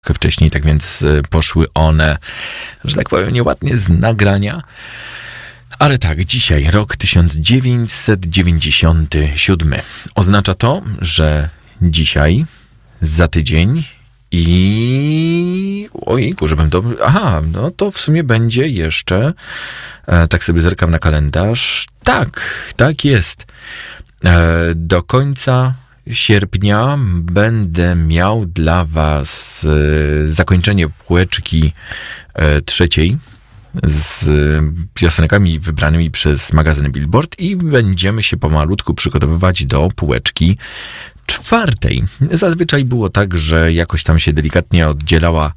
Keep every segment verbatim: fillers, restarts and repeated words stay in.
wcześniej, tak więc poszły one, że tak powiem, nieładnie z nagrania. Ale tak, dzisiaj rok tysiąc dziewięćset dziewięćdziesiąty siódmy. Oznacza to, że dzisiaj, za tydzień i... Ojejku, żebym to... Aha, no to w sumie będzie jeszcze... E, tak sobie zerkam na kalendarz. Tak, tak jest. E, do końca sierpnia będę miał dla was e, zakończenie półeczki e, trzeciej z piosenkami wybranymi przez magazyn Billboard i będziemy się pomalutku przygotowywać do półeczki czwartej. Zazwyczaj było tak, że jakoś tam się delikatnie oddzielała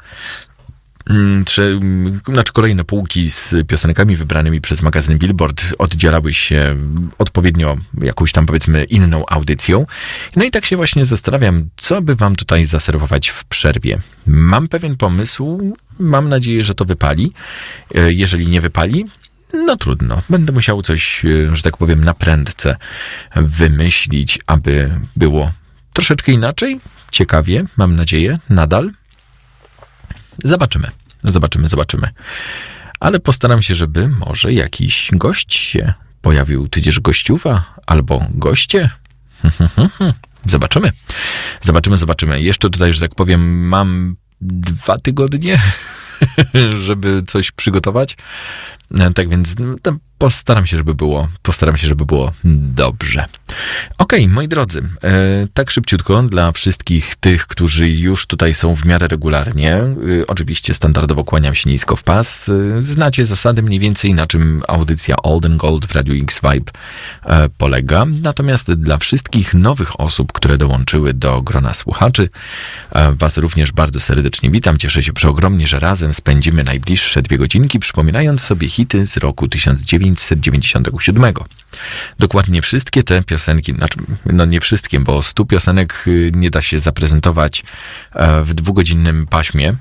Trzy, znaczy kolejne półki z piosenkami wybranymi przez magazyn Billboard oddzielały się odpowiednio jakąś tam, powiedzmy, inną audycją. No i tak się właśnie zastanawiam, co by wam tutaj zaserwować w przerwie. Mam pewien pomysł, mam nadzieję, że to wypali. Jeżeli nie wypali, no trudno. Będę musiał coś, że tak powiem, na prędce wymyślić, aby było troszeczkę inaczej. Ciekawie, mam nadzieję, nadal. Zobaczymy, zobaczymy, zobaczymy. Ale postaram się, żeby może jakiś gość się pojawił, tudzież gościuwa, albo goście. Zobaczymy, zobaczymy, zobaczymy. Jeszcze tutaj, że tak powiem, mam dwa tygodnie, żeby coś przygotować. Tak więc no, postaram się, żeby było, postaram się, żeby było dobrze. Okej, okay, moi drodzy, e, tak szybciutko dla wszystkich tych, którzy już tutaj są w miarę regularnie. E, oczywiście standardowo kłaniam się nisko w pas. E, znacie zasady mniej więcej, na czym audycja Old and Gold w Radiu X-Vibe e, polega. Natomiast dla wszystkich nowych osób, które dołączyły do grona słuchaczy, e, was również bardzo serdecznie witam. Cieszę się przeogromnie, że razem spędzimy najbliższe dwie godzinki, przypominając sobie hity z roku tysiąc dziewięćset dziewięćdziesiątego siódmego. Dokładnie wszystkie te piosenki, znaczy, no nie wszystkie, bo stu piosenek nie da się zaprezentować w dwugodzinnym paśmie.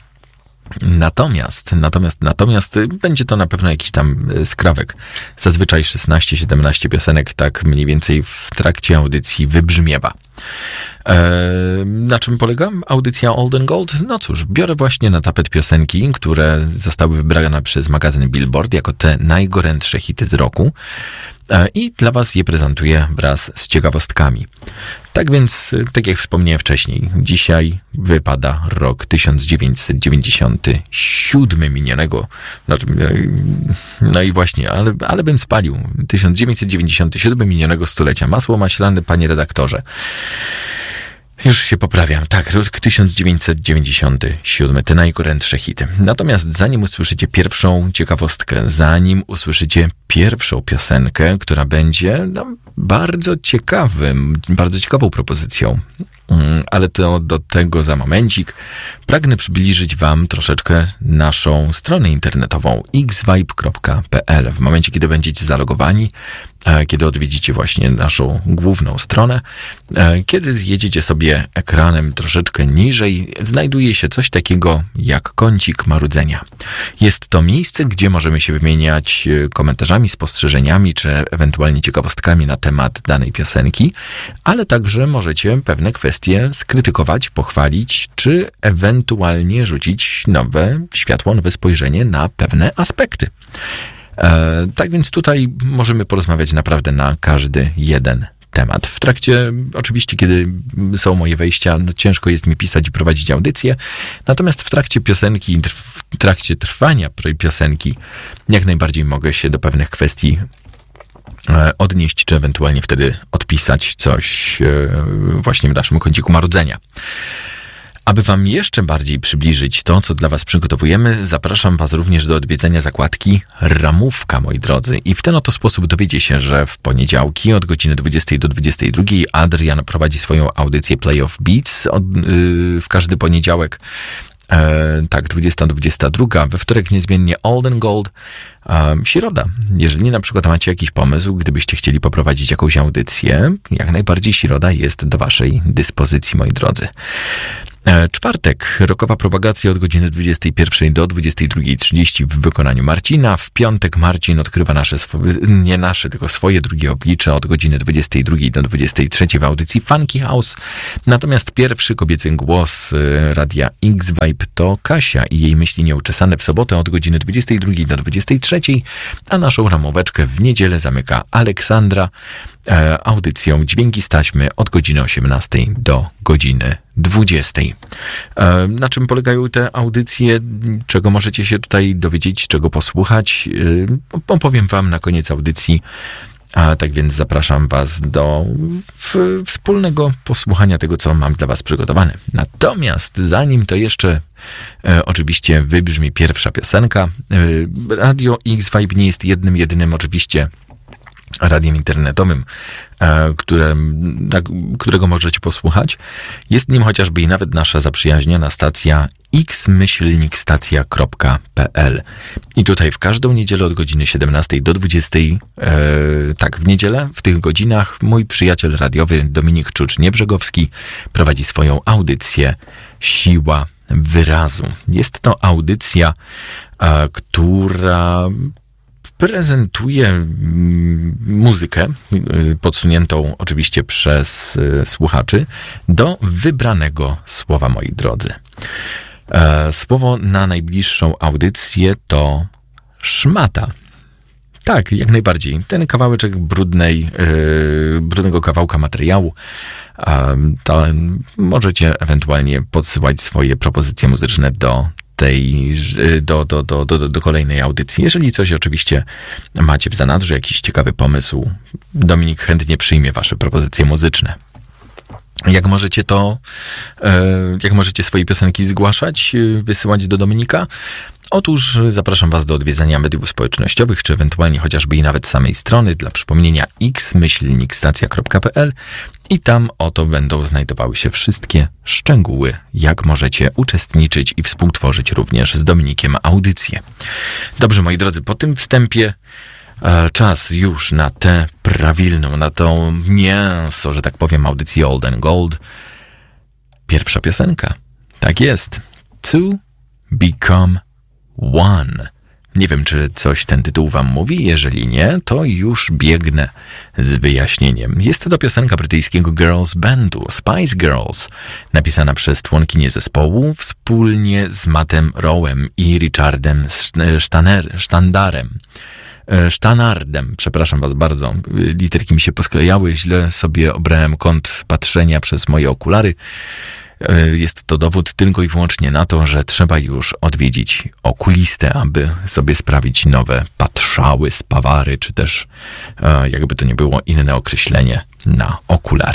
Natomiast, natomiast, natomiast będzie to na pewno jakiś tam skrawek. Zazwyczaj szesnaście siedemnaście piosenek tak mniej więcej w trakcie audycji wybrzmiewa. Eee, na czym polega audycja Old and Gold? No cóż, biorę właśnie na tapet piosenki, które zostały wybrane przez magazyn Billboard jako te najgorętsze hity z roku eee, i dla was je prezentuję wraz z ciekawostkami. Tak więc, tak jak wspomniałem wcześniej, dzisiaj wypada rok tysiąc dziewięćset dziewięćdziesiąty siódmy minionego. Znaczy, no i właśnie, ale, ale bym spalił. tysiąc dziewięćset dziewięćdziesiąty siódmy minionego stulecia. Masło maślane, panie redaktorze. Już się poprawiam. Tak, rok tysiąc dziewięćset dziewięćdziesiąty siódmy, te najgorętsze hity. Natomiast zanim usłyszycie pierwszą ciekawostkę, zanim usłyszycie pierwszą piosenkę, która będzie no, bardzo ciekawym, bardzo ciekawą propozycją, ale to do tego za momencik, pragnę przybliżyć wam troszeczkę naszą stronę internetową x vibe kropka p l. W momencie, kiedy będziecie zalogowani, kiedy odwiedzicie właśnie naszą główną stronę, kiedy zjedziecie sobie ekranem troszeczkę niżej, znajduje się coś takiego jak kącik marudzenia. Jest to miejsce, gdzie możemy się wymieniać komentarzami, spostrzeżeniami, czy ewentualnie ciekawostkami na temat danej piosenki, ale także możecie pewne kwestie skrytykować, pochwalić, czy ewentualnie rzucić nowe światło, nowe spojrzenie na pewne aspekty. E, tak więc tutaj możemy porozmawiać naprawdę na każdy jeden temat. W trakcie, oczywiście, kiedy są moje wejścia, no ciężko jest mi pisać i prowadzić audycję, natomiast w trakcie piosenki, w trakcie trwania piosenki jak najbardziej mogę się do pewnych kwestii odnieść, czy ewentualnie wtedy odpisać coś właśnie w naszym kąciku marudzenia. Aby wam jeszcze bardziej przybliżyć to, co dla was przygotowujemy, zapraszam was również do odwiedzenia zakładki Ramówka, moi drodzy. I w ten oto sposób dowiecie się, że w poniedziałki od godziny dwudziestej do dwudziestej drugiej Adrian prowadzi swoją audycję Play of Beats od, yy, w każdy poniedziałek. E, tak, dwudziesta do dwudziestej drugiej, we wtorek niezmiennie Old and Gold, e, środa. Jeżeli na przykład macie jakiś pomysł, gdybyście chcieli poprowadzić jakąś audycję, jak najbardziej środa jest do waszej dyspozycji, moi drodzy. E, czwartek, rockowa propagacja od godziny dwudziestej pierwszej do dwudziestej drugiej trzydzieści w wykonaniu Marcina. W piątek Marcin odkrywa nasze, swoje, nie nasze, tylko swoje drugie oblicze od godziny dwudziestej drugiej do dwudziestej trzeciej w audycji Funky House. Natomiast pierwszy kobiecy głos e, radia X-Vibe to Kasia i jej myśli nieuczesane w sobotę od godziny dwudziestej drugiej do dwudziestej trzeciej, a naszą ramóweczkę w niedzielę zamyka Aleksandra e, audycją Dźwięki z taśmy od godziny osiemnastej do godziny dwudziestej. E, na czym polegają te audycje? Czego możecie się tutaj dowiedzieć, czego posłuchać? E, opowiem wam na koniec audycji. A tak więc zapraszam was do w, wspólnego posłuchania tego, co mam dla was przygotowane. Natomiast zanim to jeszcze e, oczywiście wybrzmi pierwsza piosenka. E, Radio X-Vibe nie jest jednym, jedynym oczywiście radiem internetowym, e, które, na, którego możecie posłuchać. Jest nim chociażby i nawet nasza zaprzyjaźniona stacja x myślnik stacja kropka p l. I tutaj w każdą niedzielę od godziny siedemnastej do dwudziestej, e, tak, w niedzielę, w tych godzinach mój przyjaciel radiowy Dominik Czucz-Niebrzegowski prowadzi swoją audycję Siła Wyrazu. Jest to audycja, e, która prezentuje muzykę podsuniętą oczywiście przez słuchaczy do wybranego słowa, moi drodzy. Słowo na najbliższą audycję to szmata. Tak, jak najbardziej. Ten kawałeczek brudnej, brudnego kawałka materiału, to możecie ewentualnie podsyłać swoje propozycje muzyczne do tej, do, do, do, do, do kolejnej audycji. Jeżeli coś oczywiście macie w zanadrzu, jakiś ciekawy pomysł, Dominik chętnie przyjmie wasze propozycje muzyczne. Jak możecie to, jak możecie swoje piosenki zgłaszać, wysyłać do Dominika? Otóż zapraszam was do odwiedzania mediów społecznościowych, czy ewentualnie chociażby i nawet samej strony, dla przypomnienia x myślnik stacja kropka p l i tam oto będą znajdowały się wszystkie szczegóły, jak możecie uczestniczyć i współtworzyć również z Dominikiem audycję. Dobrze, moi drodzy, po tym wstępie e, czas już na tę prawilną, na tą mięso, że tak powiem, audycję Old and Gold. Pierwsza piosenka. Tak jest. To Become One. Nie wiem, czy coś ten tytuł wam mówi. Jeżeli nie, to już biegnę z wyjaśnieniem. Jest to piosenka brytyjskiego girls bandu Spice Girls, napisana przez członkinie zespołu wspólnie z Mattem Rowem i Richardem Sztaner, Sztandarem. Sztanardem, przepraszam was bardzo. Literki mi się posklejały, źle sobie obrałem kąt patrzenia przez moje okulary. Jest to dowód tylko i wyłącznie na to, że trzeba już odwiedzić okulistę, aby sobie sprawić nowe patrzały, spawary, czy też, jakby to nie było, inne określenie na okulary.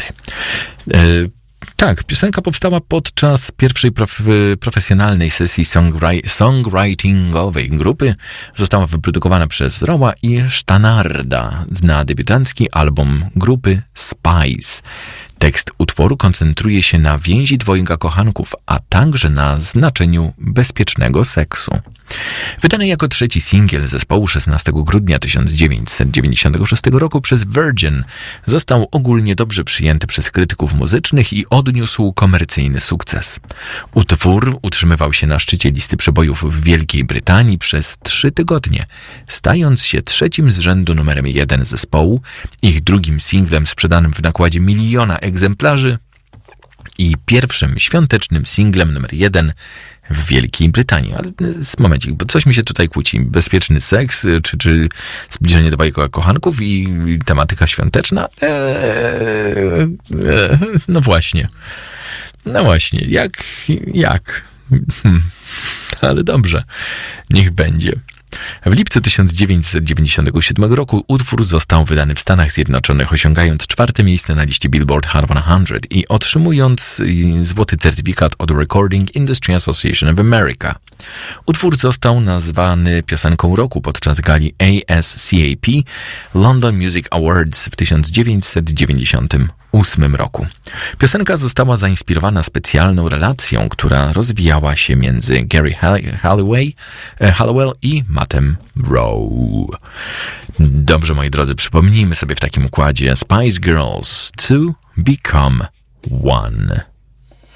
Tak, piosenka powstała podczas pierwszej prof, profesjonalnej sesji songwri- songwritingowej grupy. Została wyprodukowana przez Rowa i Sztanarda na debiutancki album grupy Spice. Tekst utworu koncentruje się na więzi dwojga kochanków, a także na znaczeniu bezpiecznego seksu. Wydany jako trzeci singiel zespołu szesnastego grudnia tysiąc dziewięćset dziewięćdziesiątego szóstego roku przez Virgin, został ogólnie dobrze przyjęty przez krytyków muzycznych i odniósł komercyjny sukces. Utwór utrzymywał się na szczycie listy przebojów w Wielkiej Brytanii przez trzy tygodnie, stając się trzecim z rzędu numerem jeden zespołu, ich drugim singlem sprzedanym w nakładzie miliona egzemplarzy i pierwszym świątecznym singlem numer jeden w Wielkiej Brytanii. Ale momencik, bo coś mi się tutaj kłóci. Bezpieczny seks, czy, czy zbliżenie dwojga kochanków i, i tematyka świąteczna? Eee, eee, no właśnie. No właśnie. Jak? Jak? Hmm. Ale dobrze. Niech będzie. W lipcu tysiąc dziewięćset dziewięćdziesiątego siódmego roku utwór został wydany w Stanach Zjednoczonych, osiągając czwarte miejsce na liście Billboard Hot sto i otrzymując złoty certyfikat od Recording Industry Association of America. Utwór został nazwany piosenką roku podczas gali A S C A P London Music Awards w tysiąc dziewięćset dziewięćdziesiątym ósmym roku. Piosenka została zainspirowana specjalną relacją, która rozwijała się między Gary Halliwell, Halliwell i Mattem Rowe. Dobrze, moi drodzy, przypomnijmy sobie w takim układzie Spice Girls to Become One.